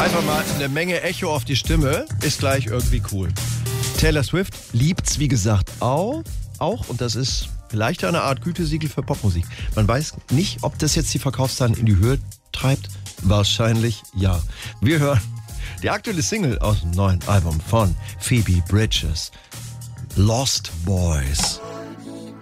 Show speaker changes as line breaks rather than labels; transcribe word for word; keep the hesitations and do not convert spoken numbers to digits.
Einfach mal eine Menge Echo auf die Stimme, ist gleich irgendwie cool. Taylor Swift liebt's, wie gesagt, auch, auch und das ist vielleicht eine Art Gütesiegel für Popmusik. Man weiß nicht, ob das jetzt die Verkaufszahlen in die Höhe treibt. Wahrscheinlich ja. Wir hören die aktuelle Single aus dem neuen Album von Phoebe Bridgers, Lost Boys.